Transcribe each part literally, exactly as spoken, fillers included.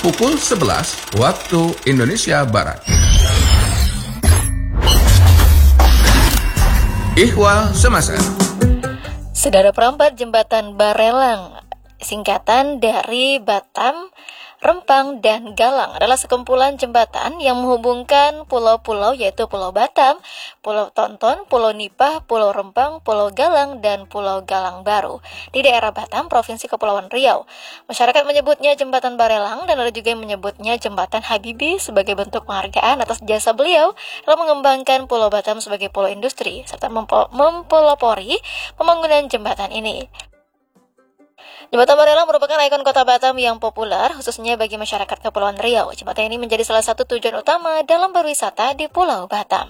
pukul sebelas waktu Indonesia Barat. Ihwal Semasa. Saudara perempat Jembatan Barelang, singkatan dari Batam, Rempang, dan Galang, adalah sekumpulan jembatan yang menghubungkan pulau-pulau yaitu Pulau Batam, Pulau Tonton, Pulau Nipah, Pulau Rempang, Pulau Galang, dan Pulau Galang Baru di daerah Batam, Provinsi Kepulauan Riau. Masyarakat menyebutnya Jembatan Barelang dan ada juga yang menyebutnya Jembatan Habibie sebagai bentuk penghargaan atas jasa beliau dalam mengembangkan Pulau Batam sebagai pulau industri serta mempo- mempelopori pembangunan jembatan ini. Jembatan Barelang merupakan ikon kota Batam yang populer, khususnya bagi masyarakat Kepulauan Riau. Jembatan ini menjadi salah satu tujuan utama dalam berwisata di Pulau Batam.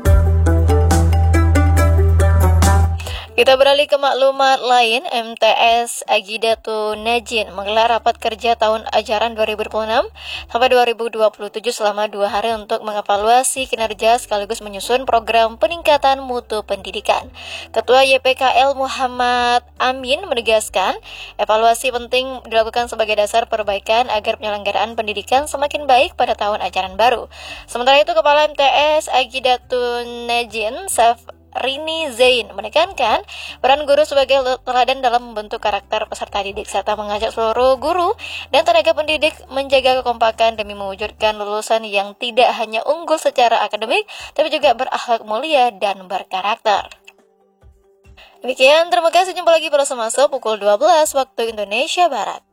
Kita beralih ke maklumat lain. M T S Agidatun Najin menggelar rapat kerja tahun ajaran dua ribu dua puluh enam sampai dua ribu dua puluh tujuh selama dua hari untuk mengevaluasi kinerja sekaligus menyusun program peningkatan mutu pendidikan. Ketua Y P K L Muhammad Amin menegaskan, evaluasi penting dilakukan sebagai dasar perbaikan agar penyelenggaraan pendidikan semakin baik pada tahun ajaran baru. Sementara itu, Kepala M T S Agidatun Najin, Saf Rini Zain, menekankan peran guru sebagai teladan dalam membentuk karakter peserta didik serta mengajak seluruh guru dan tenaga pendidik menjaga kekompakan demi mewujudkan lulusan yang tidak hanya unggul secara akademik tapi juga berakhlak mulia dan berkarakter. Demikian, terima kasih, jumpa lagi pada Semasa pukul dua belas waktu Indonesia Barat.